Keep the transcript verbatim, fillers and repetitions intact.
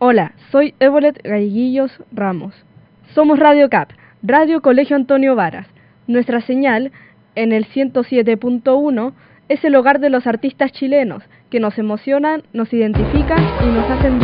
Hola, soy Evolet Galleguillos Ramos. Somos Radio C A P, Radio Colegio Antonio Varas. Nuestra señal, en el ciento siete punto uno, es el hogar de los artistas chilenos, que nos emocionan, nos identifican y nos hacen